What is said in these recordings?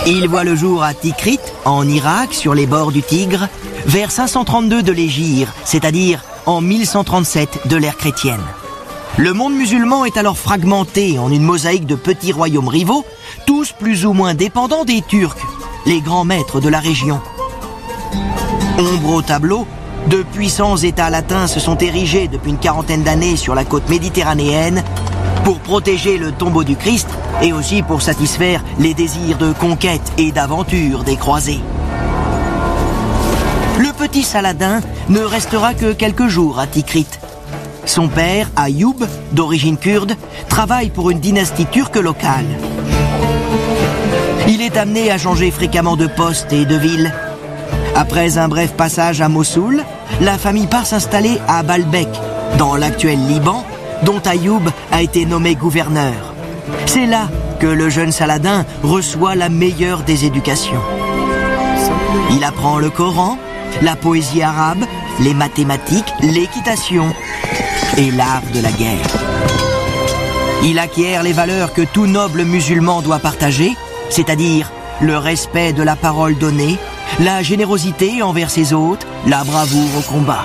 Il voit le jour à Tikrit, en Irak, sur les bords du Tigre, vers 532 de l'Hégire, c'est-à-dire en 1137 de l'ère chrétienne. Le monde musulman est alors fragmenté en une mosaïque de petits royaumes rivaux, tous plus ou moins dépendants des Turcs, les grands maîtres de la région. Ombre au tableau, de puissants États latins se sont érigés depuis une quarantaine d'années sur la côte méditerranéenne pour protéger le tombeau du Christ et aussi pour satisfaire les désirs de conquête et d'aventure des croisés. Le petit Saladin ne restera que quelques jours à Tikrit. Son père, Ayoub, d'origine kurde, travaille pour une dynastie turque locale. Il est amené à changer fréquemment de poste et de ville. Après un bref passage à Mossoul, la famille part s'installer à Baalbek, dans l'actuel Liban, dont Ayoub a été nommé gouverneur. C'est là que le jeune Saladin reçoit la meilleure des éducations. Il apprend le Coran, la poésie arabe, les mathématiques, l'équitation et l'art de la guerre. Il acquiert les valeurs que tout noble musulman doit partager, c'est-à-dire le respect de la parole donnée, la générosité envers ses hôtes, la bravoure au combat.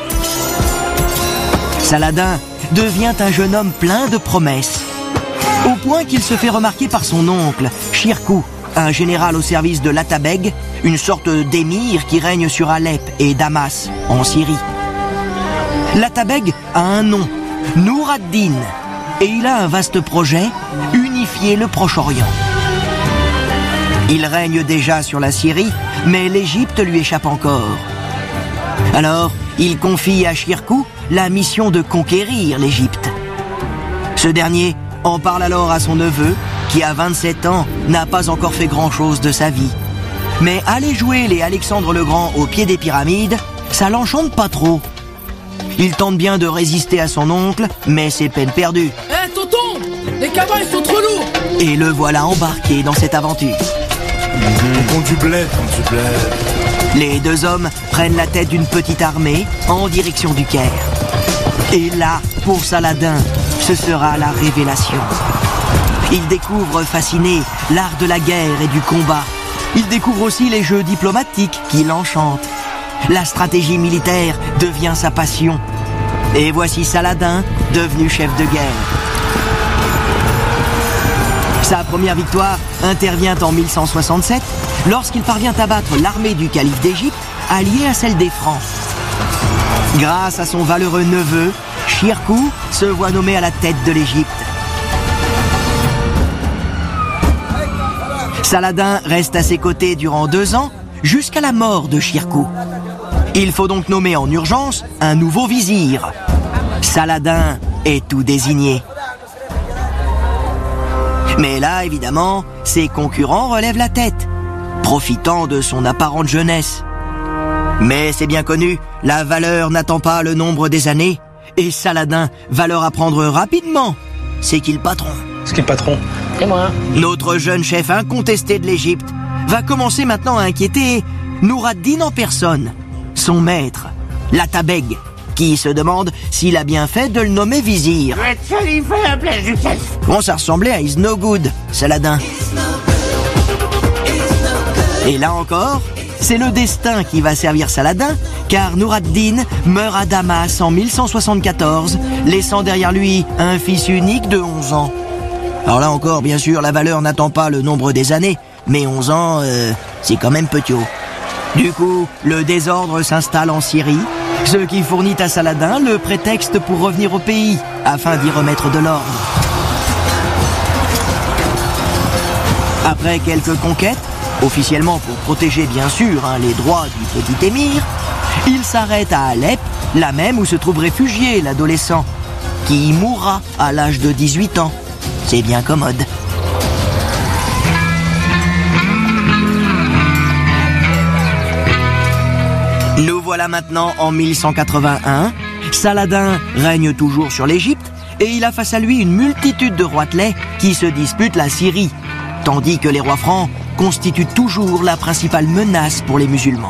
Saladin devient un jeune homme plein de promesses, au point qu'il se fait remarquer par son oncle, Shirkuh, un général au service de l'Atabeg, une sorte d'émir qui règne sur Alep et Damas, en Syrie. L'Atabeg a un nom, Nur ad-Din, et il a un vaste projet, unifier le Proche-Orient. Il règne déjà sur la Syrie, mais l'Égypte lui échappe encore. Alors, il confie à Shirkuh la mission de conquérir l'Égypte. Ce dernier en parle alors à son neveu, qui à 27 ans n'a pas encore fait grand-chose de sa vie. Mais aller jouer les Alexandre le Grand au pied des pyramides, ça l'enchante pas trop. Il tente bien de résister à son oncle, mais c'est peine perdue. Hé, tonton! Les cabas, ils sont trop lourds! Et le voilà embarqué dans cette aventure. On compte du bled. Les deux hommes prennent la tête d'une petite armée en direction du Caire. Et là, pour Saladin, ce sera la révélation. Il découvre fasciné l'art de la guerre et du combat. Il découvre aussi les jeux diplomatiques qui l'enchantent. La stratégie militaire devient sa passion. Et voici Saladin devenu chef de guerre. Sa première victoire intervient en 1167 lorsqu'il parvient à battre l'armée du calife d'Égypte alliée à celle des Francs. Grâce à son valeureux neveu, Shirkuh se voit nommé à la tête de l'Égypte. Saladin reste à ses côtés durant 2 ans, jusqu'à la mort de Shirkuh. Il faut donc nommer en urgence un nouveau vizir. Saladin est tout désigné. Mais là, évidemment, ses concurrents relèvent la tête, profitant de son apparente jeunesse. Mais c'est bien connu, la valeur n'attend pas le nombre des années, et Saladin va leur apprendre rapidement. C'est qui le patron? C'est qui le patron? C'est moi. Notre jeune chef incontesté de l'Égypte va commencer maintenant à inquiéter Nur ad-Din en personne, son maître, l'Atabeg, qui se demande s'il a bien fait de le nommer vizir. Bon, ça ressemblait à Is No Good, Saladin. Et là encore, c'est le destin qui va servir Saladin, car Nur ad-Din meurt à Damas en 1174, laissant derrière lui un fils unique de 11 ans. Alors là encore, bien sûr, la valeur n'attend pas le nombre des années, mais 11 ans, c'est quand même petit haut. Du coup, le désordre s'installe en Syrie, ce qui fournit à Saladin le prétexte pour revenir au pays, afin d'y remettre de l'ordre. Après quelques conquêtes, officiellement pour protéger bien sûr les droits du petit émir, il s'arrête à Alep, là même où se trouve réfugié l'adolescent, qui y mourra à l'âge de 18 ans. C'est bien commode. Nous voilà maintenant en 1181. Saladin règne toujours sur l'Égypte et il a face à lui une multitude de roitelets qui se disputent la Syrie, tandis que les rois francs constituent toujours la principale menace pour les musulmans.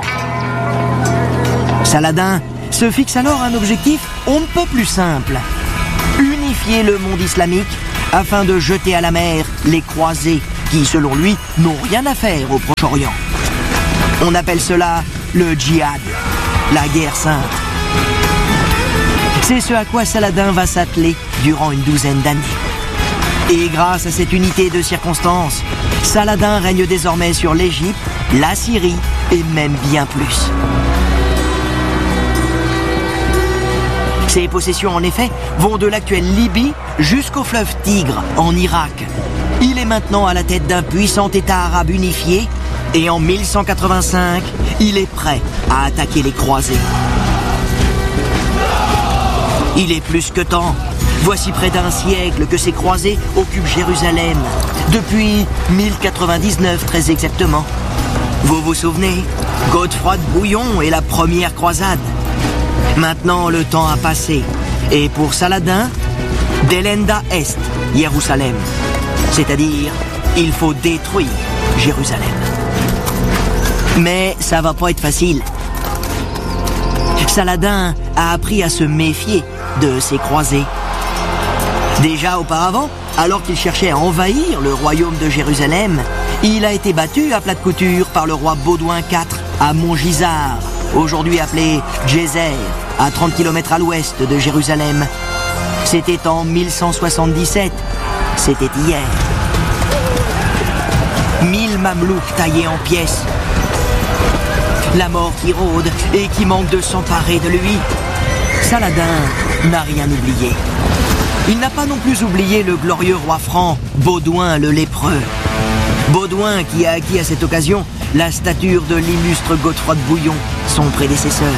Saladin se fixe alors un objectif on ne peut plus simple: unifier le monde islamique afin de jeter à la mer les croisés qui, selon lui, n'ont rien à faire au Proche-Orient. On appelle cela le djihad, la guerre sainte. C'est ce à quoi Saladin va s'atteler durant une douzaine d'années. Et grâce à cette unité de circonstances, Saladin règne désormais sur l'Égypte, la Syrie et même bien plus. Ses possessions, en effet, vont de l'actuelle Libye jusqu'au fleuve Tigre, en Irak. Il est maintenant à la tête d'un puissant État arabe unifié et en 1185, il est prêt à attaquer les croisés. Il est plus que temps. Voici près d'un siècle que ces croisés occupent Jérusalem, depuis 1099 très exactement. Vous vous souvenez, Godefroy de Bouillon et la première croisade. Maintenant, le temps a passé. Et pour Saladin, Delenda Est, Jérusalem. C'est-à-dire, il faut détruire Jérusalem. Mais ça va pas être facile. Saladin a appris à se méfier de ces croisés. Déjà auparavant, alors qu'il cherchait à envahir le royaume de Jérusalem, il a été battu à plat de couture par le roi Baudouin IV à Montgisard, aujourd'hui appelé Djéser, à 30 km à l'ouest de Jérusalem. C'était en 1177, c'était hier. 1000 mamelouks taillés en pièces. La mort qui rôde et qui manque de s'emparer de lui. Saladin n'a rien oublié. Il n'a pas non plus oublié le glorieux roi franc, Baudouin le lépreux. Baudouin qui a acquis à cette occasion la stature de l'illustre Godefroy de Bouillon, son prédécesseur.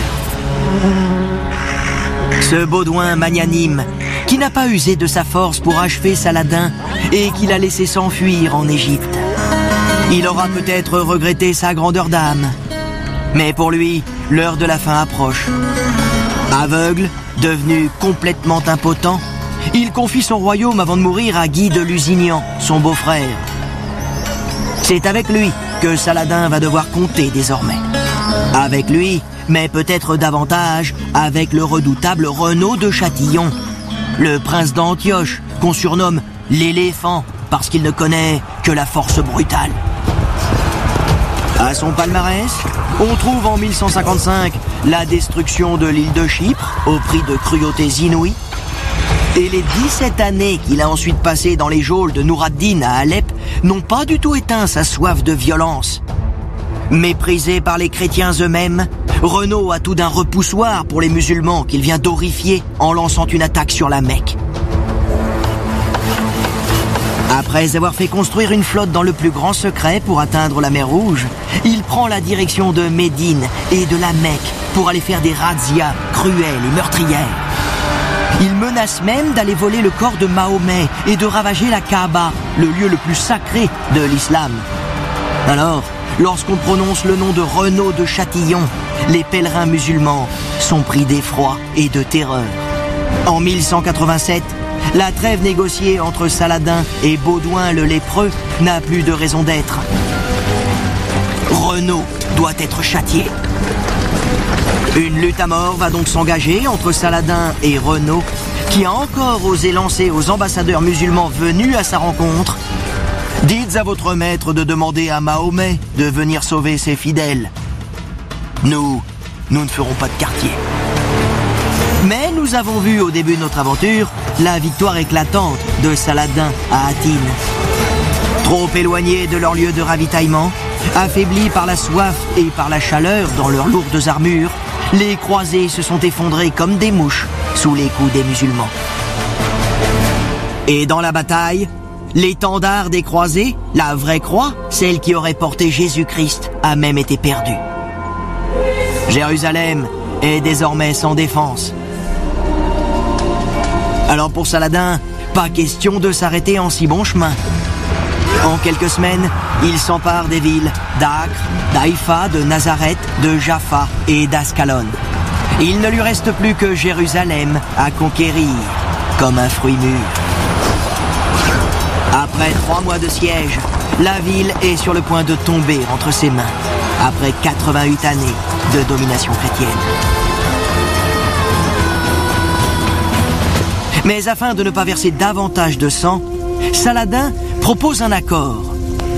Ce Baudouin magnanime, qui n'a pas usé de sa force pour achever Saladin et qui l'a laissé s'enfuir en Égypte. Il aura peut-être regretté sa grandeur d'âme, mais pour lui, l'heure de la fin approche. Aveugle, devenu complètement impotent, il confie son royaume avant de mourir à Guy de Lusignan, son beau-frère. C'est avec lui que Saladin va devoir compter désormais. Avec lui, mais peut-être davantage avec le redoutable Renaud de Châtillon, le prince d'Antioche, qu'on surnomme l'éléphant parce qu'il ne connaît que la force brutale. À son palmarès, on trouve en 1155 la destruction de l'île de Chypre au prix de cruautés inouïes, et les 17 années qu'il a ensuite passées dans les geôles de Nour ad-Din à Alep n'ont pas du tout éteint sa soif de violence. Méprisé par les chrétiens eux-mêmes, Renaud a tout d'un repoussoir pour les musulmans qu'il vient d'horrifier en lançant une attaque sur la Mecque. Après avoir fait construire une flotte dans le plus grand secret pour atteindre la mer Rouge, il prend la direction de Médine et de la Mecque pour aller faire des razzias cruelles et meurtrières. Il menace même d'aller voler le corps de Mahomet et de ravager la Kaaba, le lieu le plus sacré de l'islam. Alors, lorsqu'on prononce le nom de Renaud de Châtillon, les pèlerins musulmans sont pris d'effroi et de terreur. En 1187, la trêve négociée entre Saladin et Baudouin le lépreux n'a plus de raison d'être. Renaud doit être châtié. Une lutte à mort va donc s'engager entre Saladin et Renaud, qui a encore osé lancer aux ambassadeurs musulmans venus à sa rencontre: « Dites à votre maître de demander à Mahomet de venir sauver ses fidèles. Nous ne ferons pas de quartier. » Mais nous avons vu au début de notre aventure la victoire éclatante de Saladin à Athine. Trop éloignés de leur lieu de ravitaillement, affaiblis par la soif et par la chaleur dans leurs lourdes armures, les croisés se sont effondrés comme des mouches sous les coups des musulmans. Et dans la bataille, l'étendard des croisés, la vraie croix, celle qui aurait porté Jésus-Christ, a même été perdue. Jérusalem est désormais sans défense. Alors pour Saladin, pas question de s'arrêter en si bon chemin. En quelques semaines, il s'empare des villes d'Acre, d'Haïfa, de Nazareth, de Jaffa et d'Ascalon. Il ne lui reste plus que Jérusalem à conquérir, comme un fruit mûr. Après 3 mois de siège, la ville est sur le point de tomber entre ses mains, après 88 années de domination chrétienne. Mais afin de ne pas verser davantage de sang, Saladin propose un accord.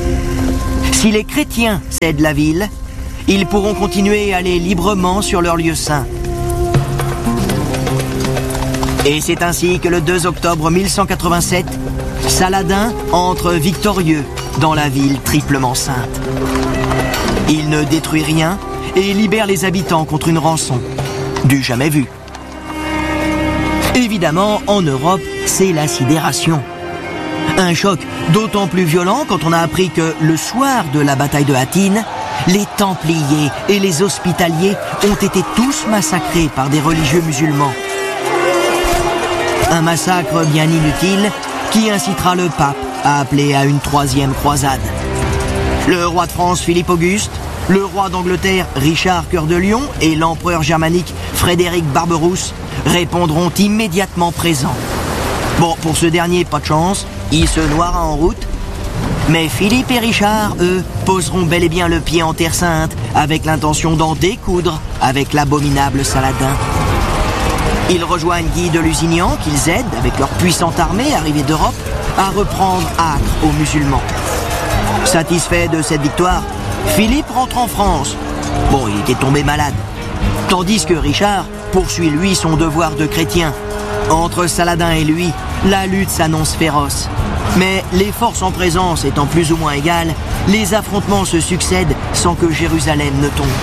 Si les chrétiens cèdent la ville, ils pourront continuer à aller librement sur leur lieu saint. Et c'est ainsi que le 2 octobre 1187, Saladin entre victorieux dans la ville triplement sainte. Il ne détruit rien et libère les habitants contre une rançon, du jamais vu. Évidemment, en Europe, c'est la sidération. Un choc d'autant plus violent quand on a appris que le soir de la bataille de Hattin, les Templiers et les Hospitaliers ont été tous massacrés par des religieux musulmans. Un massacre bien inutile qui incitera le pape à appeler à une 3e croisade. Le roi de France Philippe Auguste, le roi d'Angleterre Richard Cœur de Lion et l'empereur germanique Frédéric Barberousse répondront immédiatement présents. Bon, pour ce dernier, pas de chance, il se noiera en route. Mais Philippe et Richard, eux, poseront bel et bien le pied en Terre Sainte avec l'intention d'en découdre avec l'abominable Saladin. Ils rejoignent Guy de Lusignan, qu'ils aident, avec leur puissante armée arrivée d'Europe, à reprendre Acre aux musulmans. Satisfait de cette victoire, Philippe rentre en France. Bon, il était tombé malade. Tandis que Richard poursuit lui son devoir de chrétien. Entre Saladin et lui, la lutte s'annonce féroce. Mais les forces en présence étant plus ou moins égales, les affrontements se succèdent sans que Jérusalem ne tombe.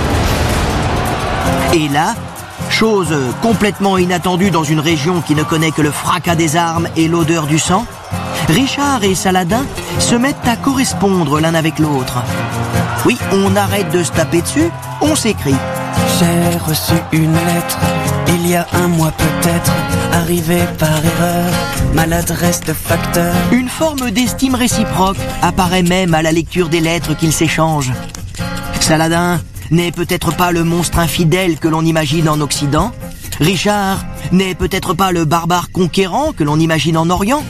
Et là, chose complètement inattendue dans une région qui ne connaît que le fracas des armes et l'odeur du sang, Richard et Saladin se mettent à correspondre l'un avec l'autre. Oui, on arrête de se taper dessus, on s'écrit. J'ai reçu une lettre, il y a un mois peut-être, arrivée par erreur, maladresse de facteur. Une forme d'estime réciproque apparaît même à la lecture des lettres qu'ils s'échangent. Saladin n'est peut-être pas le monstre infidèle que l'on imagine en Occident. Richard n'est peut-être pas le barbare conquérant que l'on imagine en Orient.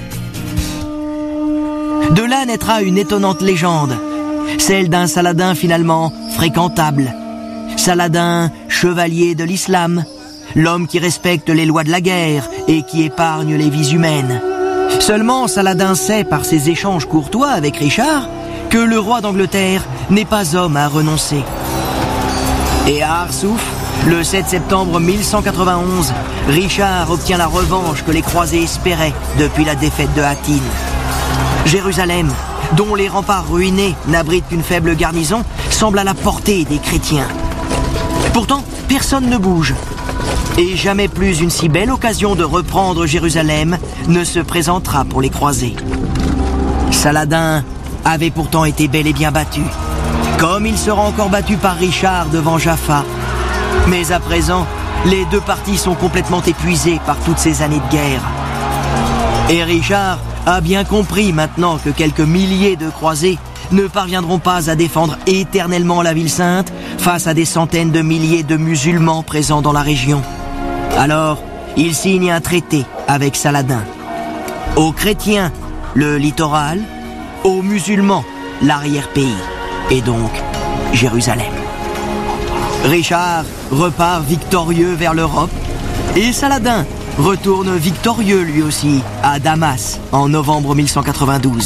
De là naîtra une étonnante légende, celle d'un Saladin finalement fréquentable. Saladin, chevalier de l'islam, l'homme qui respecte les lois de la guerre et qui épargne les vies humaines. Seulement Saladin sait par ses échanges courtois avec Richard que le roi d'Angleterre n'est pas homme à renoncer. Et à Arsouf, le 7 septembre 1191, Richard obtient la revanche que les croisés espéraient depuis la défaite de Hattin. Jérusalem, dont les remparts ruinés n'abritent qu'une faible garnison, semble à la portée des chrétiens. Pourtant, personne ne bouge. Et jamais plus une si belle occasion de reprendre Jérusalem ne se présentera pour les croisés. Saladin avait pourtant été bel et bien battu, comme il sera encore battu par Richard devant Jaffa. Mais à présent, les deux parties sont complètement épuisées par toutes ces années de guerre. Et Richard a bien compris maintenant que quelques milliers de croisés ne parviendront pas à défendre éternellement la ville sainte face à des centaines de milliers de musulmans présents dans la région. Alors, il signe un traité avec Saladin. Aux chrétiens, le littoral, aux musulmans, l'arrière-pays, et donc Jérusalem. Richard repart victorieux vers l'Europe, et Saladin retourne victorieux lui aussi à Damas en novembre 1192.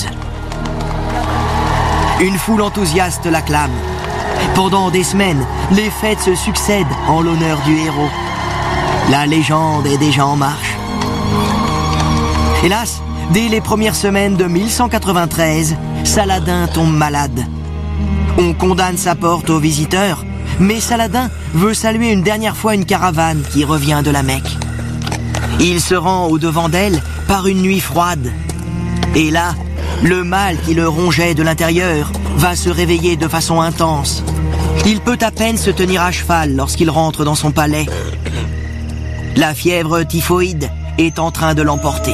Une foule enthousiaste l'acclame. Pendant des semaines, les fêtes se succèdent en l'honneur du héros. La légende est déjà en marche. Hélas, dès les premières semaines de 1193, Saladin tombe malade. On condamne sa porte aux visiteurs, mais Saladin veut saluer une dernière fois une caravane qui revient de la Mecque. Il se rend au-devant d'elle par une nuit froide. Et là, le mal qui le rongeait de l'intérieur va se réveiller de façon intense. Il peut à peine se tenir à cheval lorsqu'il rentre dans son palais. La fièvre typhoïde est en train de l'emporter.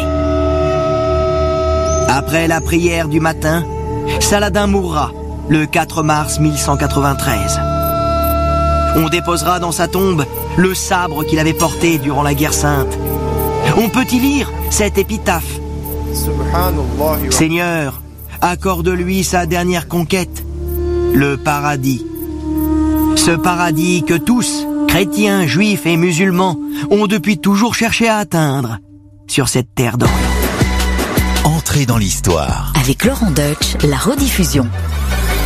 Après la prière du matin, Saladin mourra le 4 mars 1193. On déposera dans sa tombe le sabre qu'il avait porté durant la guerre sainte. On peut y lire cette épitaphe. Seigneur, accorde-lui sa dernière conquête, le paradis. Ce paradis que tous, chrétiens, juifs et musulmans, ont depuis toujours cherché à atteindre sur cette terre d'Orient. Entrez dans l'histoire. Avec Laurent Deutsch, la rediffusion.